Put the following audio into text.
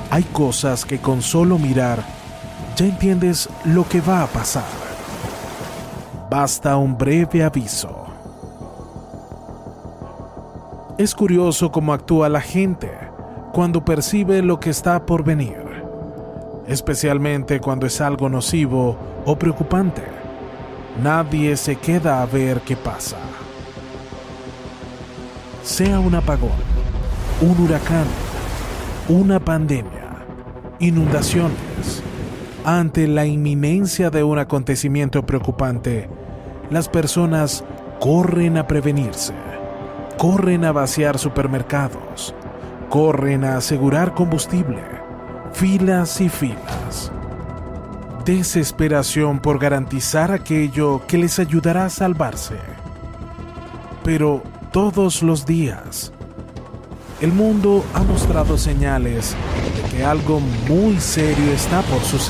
Hay cosas que con solo mirar ya entiendes lo que va a pasar. Basta un breve aviso. Es curioso cómo actúa la gente cuando percibe lo que está por venir, especialmente cuando es algo nocivo o preocupante. Nadie se queda a ver qué pasa. Sea un apagón, un huracán, una pandemia, inundaciones. Ante la inminencia de un acontecimiento preocupante, las personas corren a prevenirse, corren a vaciar supermercados, corren a asegurar combustible, filas y filas. Desesperación por garantizar aquello que les ayudará a salvarse. Pero todos los días, el mundo ha mostrado señales de que algo muy serio está por suceder.